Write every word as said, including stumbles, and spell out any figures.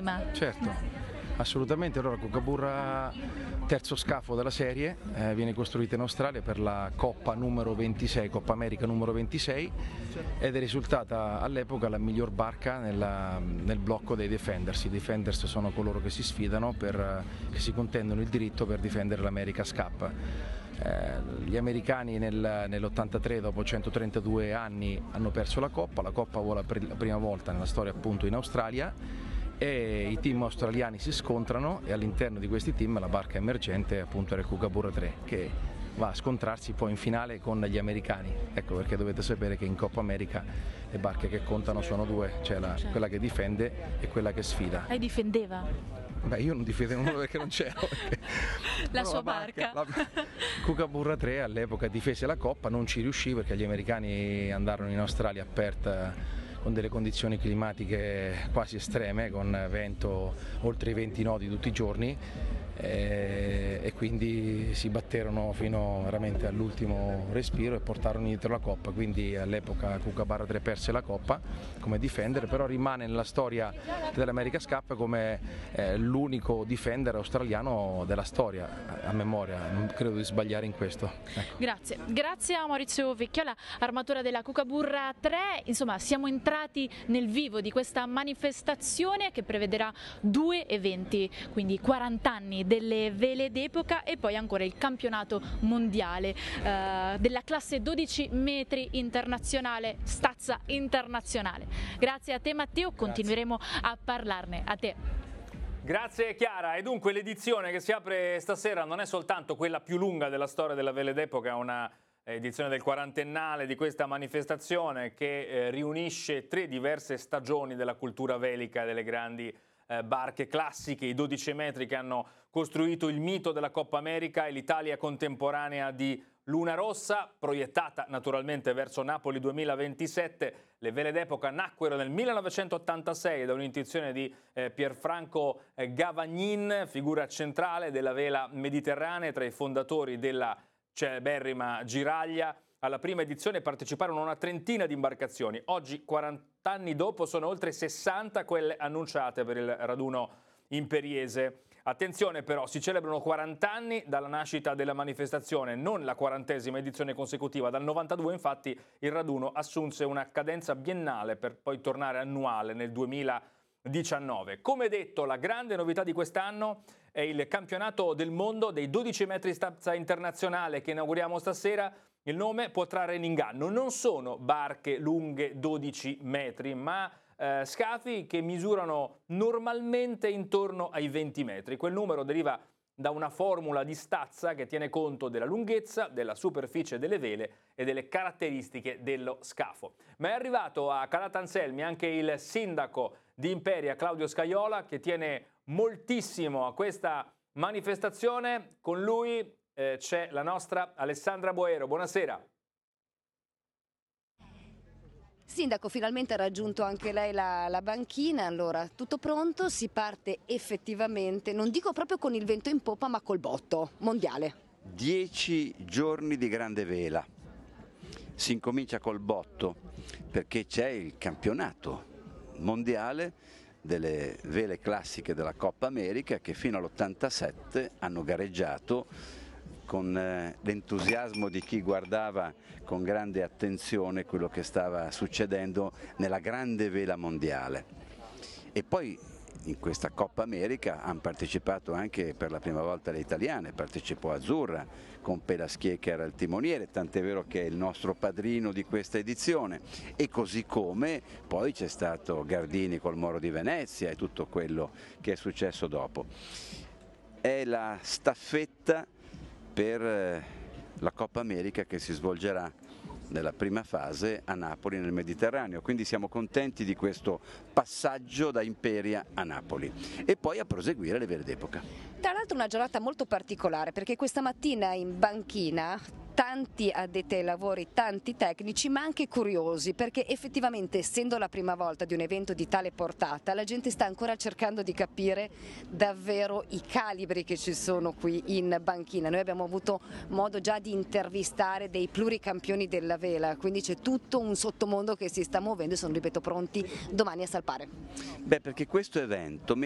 prima. Certo, assolutamente. Allora Kookaburra, terzo scafo della serie, eh, viene costruita in Australia per la Coppa numero ventisei, Coppa America numero ventisei, ed è risultata all'epoca la miglior barca nella, nel blocco dei Defenders. I Defenders sono coloro che si sfidano, per, che si contendono il diritto per difendere l'America's Cup. Eh, gli americani nel, nell'ottantatré, dopo centotrentadue anni, hanno perso la Coppa. La Coppa vola per la prima volta nella storia appunto in Australia, e i team australiani si scontrano, e all'interno di questi team la barca emergente appunto era il Kookaburra tre, che va a scontrarsi poi in finale con gli americani. Ecco perché dovete sapere che in Coppa America le barche che contano sono due, cioè la, Certo. quella che difende e quella che sfida. Lei difendeva Beh, io non difendevo nulla perché non c'ero. Perché... la Però sua la barca. La... Kookaburra tre all'epoca difese la Coppa, non ci riuscì perché gli americani andarono in Australia a Perth con delle condizioni climatiche quasi estreme, con vento oltre i venti nodi tutti i giorni, e, e quindi si batterono fino veramente all'ultimo respiro e portarono indietro la Coppa. Quindi all'epoca Kookaburra tre perse la Coppa come defender, però rimane nella storia dell'America's Cup come eh, l'unico defender australiano della storia, a memoria, non credo di sbagliare in questo. Ecco. Grazie, grazie a Maurizio Vecchiola, armatore della Kookaburra tre. Insomma, siamo entrati nel vivo di questa manifestazione che prevederà due eventi, quindi quaranta anni delle vele d'epoca e poi ancora il campionato mondiale eh, della classe dodici metri internazionale, stazza internazionale. Grazie a te Matteo, continueremo a parlarne. A te. Grazie Chiara. E dunque l'edizione che si apre stasera non è soltanto quella più lunga della storia della vele d'epoca, è una edizione del quarantennale di questa manifestazione che eh, riunisce tre diverse stagioni della cultura velica e delle grandi eh, barche classiche, i dodici metri che hanno costruito il mito della Coppa America e l'Italia contemporanea di Luna Rossa, proiettata naturalmente verso Napoli duemilaventisette. Le vele d'epoca nacquero nel millenovecentottantasei da un'intuizione di eh, Pierfranco eh, Gavagnin, figura centrale della vela mediterranea, tra i fondatori della celeberrima Giraglia. Alla prima edizione parteciparono una trentina di imbarcazioni. Oggi, quaranta anni dopo, sono oltre sessanta quelle annunciate per il raduno imperiese. Attenzione però, si celebrano quaranta anni dalla nascita della manifestazione, non la quarantesima edizione consecutiva. Dal novantadue infatti il raduno assunse una cadenza biennale per poi tornare annuale nel duemiladiciannove. Come detto, la grande novità di quest'anno è il campionato del mondo dei dodici metri stazza internazionale che inauguriamo stasera. Il nome può trarre in inganno, non sono barche lunghe dodici metri, ma eh, scafi che misurano normalmente intorno ai venti metri. Quel numero deriva da una formula di stazza che tiene conto della lunghezza, della superficie delle vele e delle caratteristiche dello scafo. Ma è arrivato a Calattanselmi anche il sindaco di Imperia, Claudio Scaiola, che tiene moltissimo a questa manifestazione. Con lui eh, c'è la nostra Alessandra Boero. Buonasera. Sindaco, finalmente ha raggiunto anche lei la, la banchina. Allora, tutto pronto, si parte effettivamente, non dico proprio con il vento in poppa, ma col botto mondiale. Dieci giorni di grande vela. Si incomincia col botto perché c'è il campionato mondiale delle vele classiche della Coppa America che fino all'ottantasette hanno gareggiato con eh, l'entusiasmo di chi guardava con grande attenzione quello che stava succedendo nella grande vela mondiale. E poi in questa Coppa America hanno partecipato anche per la prima volta le italiane, partecipò Azzurra con Pelaschier che era il timoniere, tant'è vero che è il nostro padrino di questa edizione, e così come poi c'è stato Gardini col Moro di Venezia e tutto quello che è successo dopo. È la staffetta per la Coppa America che si svolgerà nella prima fase a Napoli nel Mediterraneo, quindi siamo contenti di questo passaggio da Imperia a Napoli e poi a proseguire le vele d'epoca. Tra l'altro una giornata molto particolare perché questa mattina in banchina tanti addetti ai lavori, tanti tecnici ma anche curiosi, perché effettivamente essendo la prima volta di un evento di tale portata la gente sta ancora cercando di capire davvero i calibri che ci sono qui in banchina. Noi abbiamo avuto modo già di intervistare dei pluricampioni della vela, quindi c'è tutto un sottomondo che si sta muovendo e sono, ripeto, pronti domani a salpare. Beh, perché questo evento